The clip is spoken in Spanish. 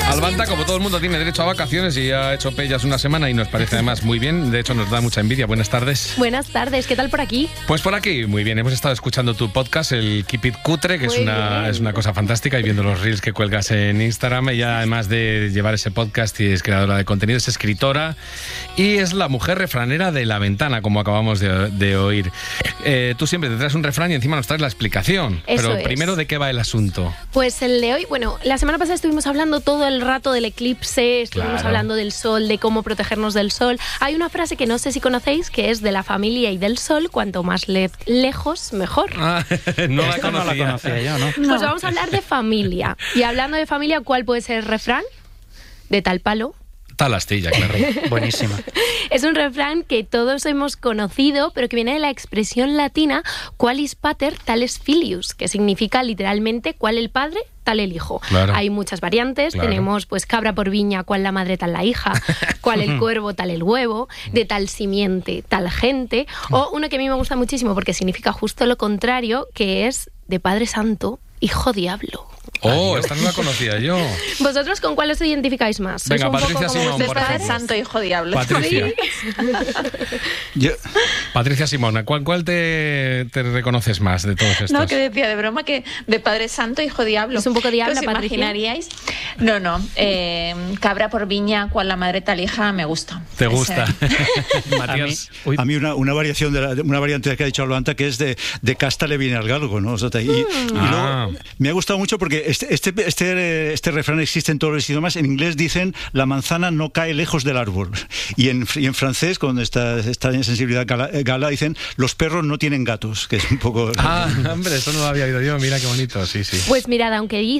Albanta, como todo el mundo, tiene derecho a vacaciones y ha hecho pellas una semana y nos parece además muy bien. De hecho, nos da mucha envidia. Buenas tardes. Buenas tardes, ¿qué tal por aquí? Pues por aquí, muy bien. Hemos estado escuchando tu podcast, el Keep It Cutre, que es una cosa fantástica, y viendo los reels que cuelgas en Instagram. Ella, además de llevar ese podcast, y es creadora de contenido, es escritora y es la mujer refranera de La Ventana, como acabamos de oír. Tú siempre te traes un refrán y encima nos traes la explicación. Eso Pero es. primero, ¿de qué va el asunto? Pues el de hoy, bueno, la semana pasada estuvimos hablando todo el rato del eclipse, estuvimos hablando del sol, de cómo protegernos del sol. Hay una frase que no sé si conocéis, que es de la familia y del sol, cuanto más lejos, mejor. No la conocía yo, ¿no? Pues vamos a hablar de familia. Y hablando de familia, ¿cuál puede ser el refrán? De tal palo. Tal astilla, claro. Buenísima. Es un refrán que todos hemos conocido, pero que viene de la expresión latina qualis pater tales filius, que significa literalmente cuál el padre, tal el hijo. Claro. Hay muchas variantes, Claro. Tenemos pues cabra por viña, cuál la madre, tal la hija, cuál el cuervo, tal el huevo, de tal simiente, tal gente, o uno que a mí me gusta muchísimo porque significa justo lo contrario, que es de padre santo, hijo diablo. Oh, esta no la conocía yo. ¿Vosotros con cuál os identificáis más? Venga, ¿Sois un Patricia poco como Simón, de por padre ejemplo. Santo hijo diablo. Patricia. Yo, Patricia Simona, ¿cuál te reconoces más de todos estos? No, que decía de broma que de Padre Santo, hijo diablo. Es un poco diabla, ¿Os Patricia? imaginaríais? No, cabra por viña, cual la madre tal hija, me gusta. ¿Te gusta? Ese. Matías. a mí una variación una variante que ha dicho Albanta, que es de casta le viene al galgo, ¿no? O sea, y luego, me ha gustado mucho porque este refrán existe en todos los idiomas. En inglés dicen la manzana no cae lejos del árbol, y en francés, cuando está en sensibilidad gala, dicen los perros no tienen gatos, que es un poco... Hombre, eso no lo había oído yo. Mira qué bonito, sí. Pues mirad, aunque